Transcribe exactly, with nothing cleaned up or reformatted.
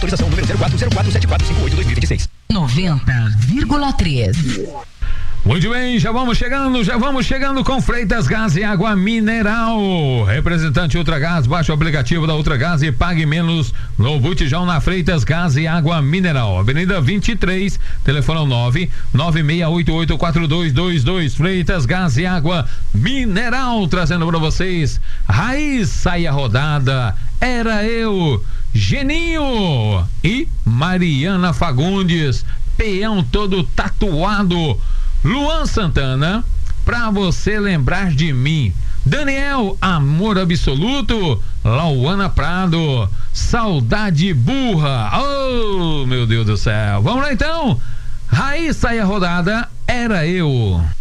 Autorização número zero quatro zero quatro sete quatro cinco oito dois mil e vinte e seis. noventa vírgula três. Muito bem, já vamos chegando, já vamos chegando com Freitas Gás e Água Mineral. Representante Ultragás, baixe o aplicativo da Ultragás e pague menos no botijão na Freitas Gás e Água Mineral. Avenida vinte e três, telefone nove nove seis oito oito quatro dois dois dois. Freitas Gás e Água Mineral, trazendo para vocês Raiz Saia Rodada, Era Eu, Geninho e Mariana Fagundes, peão todo tatuado. Luan Santana, pra você lembrar de mim. Daniel, Amor Absoluto. Lauana Prado, Saudade Burra. Oh, meu Deus do céu. Vamos lá então. Raiz Saia Rodada, Era Eu.